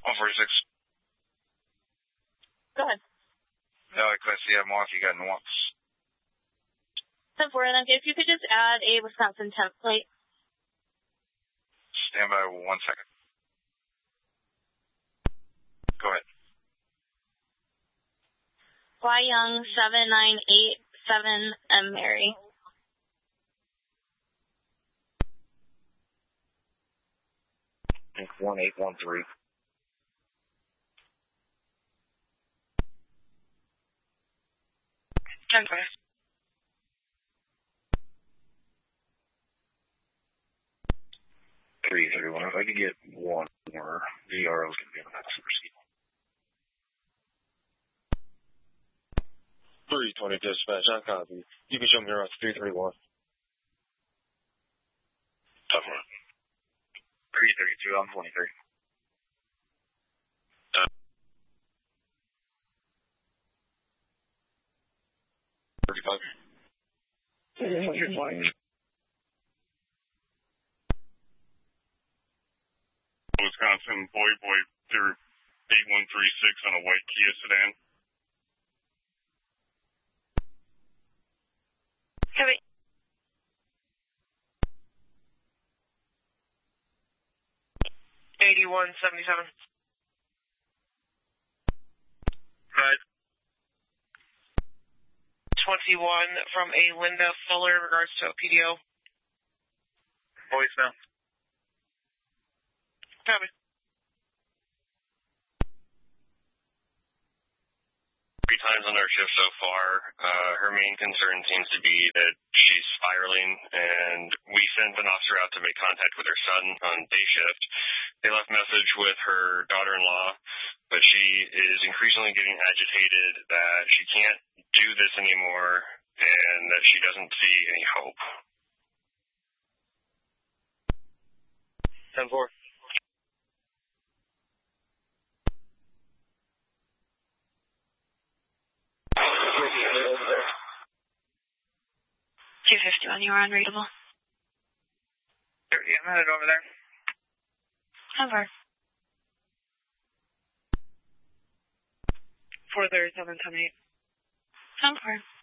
146. Go ahead. LA Class C, I'm off. You got nuance. 10-4, and then if you could just add a Wisconsin temp plate. Stand by 1 second. Go ahead. Y Young 7987 M Mary. Inc. 1813. Okay. 331. If I could get one more, VRO is going to be on that receipt. 320 dispatch, on copy. You can show me your routes 331. Tough one. 332, I'm 23. You're flying. Wisconsin Boy through 8136 on a white Kia sedan. Copy. $81.77. Right. 21 from a Linda Fuller in regards to a PDO. Voicemail. Copy. 3 times on our shift so far. Her main concern seems to be that she's spiraling, and we sent an officer out to make contact with her son on day shift. They left a message with her daughter-in-law, but she is increasingly getting agitated that she can't do this anymore and that she doesn't see any hope. 10-4. Over there. 251, you're unreadable. I'm headed over there. Over. 437, 10-8. 10-4.